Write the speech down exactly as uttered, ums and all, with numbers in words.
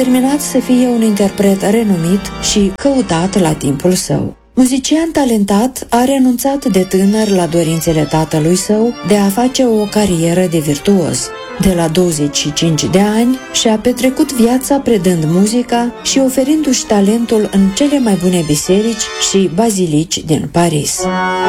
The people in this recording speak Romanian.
terminat să fie un interpret renumit și căutat la timpul său. Muzician talentat, a renunțat de tânăr la dorințele tatălui său de a face o carieră de virtuos. De la douăzeci și cinci de ani și-a petrecut viața predând muzica și oferindu-și talentul în cele mai bune biserici și bazilici din Paris.